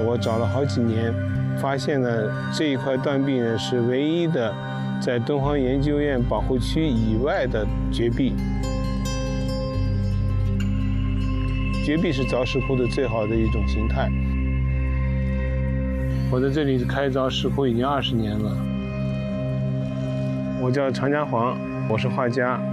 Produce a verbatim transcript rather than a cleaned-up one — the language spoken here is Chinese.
我找了好几年，发现了这一块断壁呢是唯一的在敦煌研究院保护区以外的绝壁。绝壁是凿石窟的最好的一种形态。我在这里开凿石窟已经二十年了。我叫常家煌，我是画家。